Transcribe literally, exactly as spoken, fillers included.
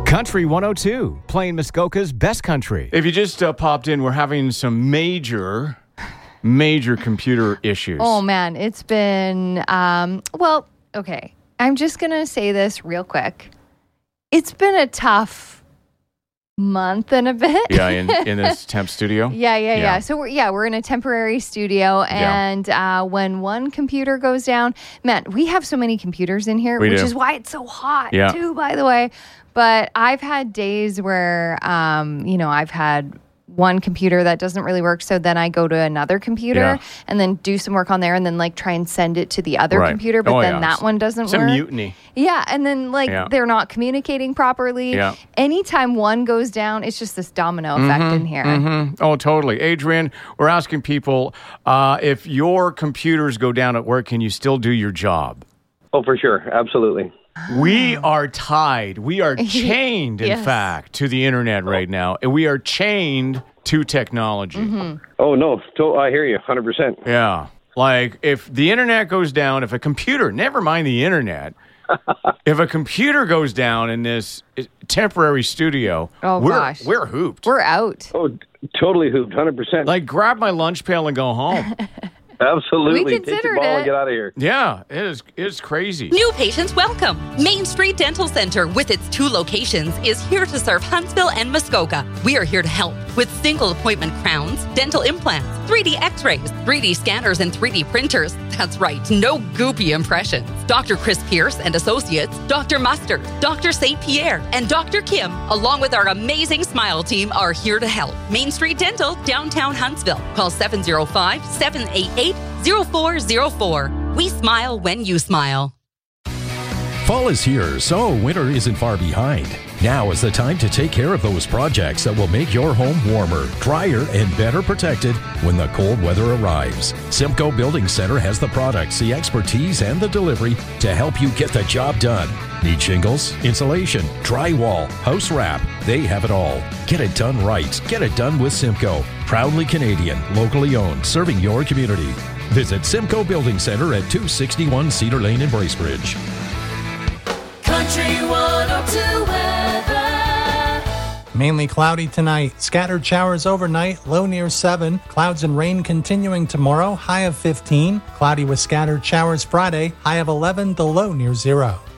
Country one oh two, playing Muskoka's best country. If you just uh, popped in, we're having some major, major computer issues. Oh, man. It's been, um, well, okay. I'm just going to say this real quick. It's been a tough month and a bit. Yeah, in, in this temp studio? Yeah, yeah, yeah, Yeah. So, we're, yeah, we're in a temporary studio. And uh, when one computer goes down, man, we have so many computers in here, We which do. is why it's so hot, Yeah. too, by the way. But I've had days where, um, you know, I've had one computer that doesn't really work. So then I go to another computer Yeah. and then do some work on there and then like try and send it to the other Right. computer. But Oh, then yeah. that one doesn't It's a work. mutiny. Yeah. And then like Yeah. they're not communicating properly. Yeah. Anytime one goes down, it's just this domino effect in here. Mm-hmm. Oh, totally. Adrian, we're asking people, uh, if your computers go down at work, can you still do your job? Oh, for sure. Absolutely. We are tied. We are chained, in Yes. fact, to the internet right now. And we are chained to technology. Mm-hmm. Oh, no. To- I hear you. one hundred percent. Yeah. Like, if the internet goes down, if a computer, never mind the internet, if a computer goes down in this temporary studio, Oh, we're, gosh. we're hooped. We're out. Oh, totally hooped. one hundred percent. Like, grab my lunch pail and go home. Absolutely. We Take the considered ball it. and get out of here. Yeah, it is, it's crazy. New patients welcome. Main Street Dental Center, with its two locations, is here to serve Huntsville and Muskoka. We are here to help with single appointment crowns, dental implants, three D x-rays, three D scanners, and three D printers. That's right, no goopy impressions. Doctor Chris Pierce and Associates, Doctor Mustard, Doctor Saint Pierre, and Doctor Kim, along with our amazing Smile team, are here to help. Main Street Dental, downtown Huntsville. Call seven oh five, seven eight eight, oh four oh four. We smile when you smile. Fall is here, so winter isn't far behind. Now is the time to take care of those projects that will make your home warmer, drier, and better protected when the cold weather arrives. Simcoe Building Center has the products, the expertise, and the delivery to help you get the job done. Need shingles, insulation, drywall, house wrap? They have it all. Get it done right. Get it done with Simcoe. Proudly Canadian, locally owned, serving your community. Visit Simcoe Building Center at two sixty-one Cedar Lane in Bracebridge. Country one oh two weather. Mainly cloudy tonight. Scattered showers overnight, low near seven. Clouds and rain continuing tomorrow, high of fifteen. Cloudy with scattered showers Friday, high of eleven, the low near zero.